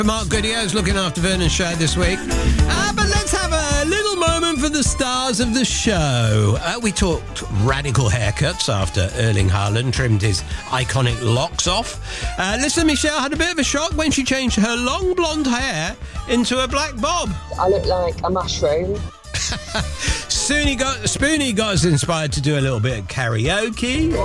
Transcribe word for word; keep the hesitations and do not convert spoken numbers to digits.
Mark Goodyear's looking after Vernon Shea this week. Uh, but let's have a little moment for the stars of the show. Uh, we talked radical haircuts after Erling Haaland trimmed his iconic locks off. Uh, listener Michelle had a bit of a shock when she changed her long blonde hair into a black bob. I look like a mushroom. Spoonie got, Spoonie got us inspired to do a little bit of karaoke.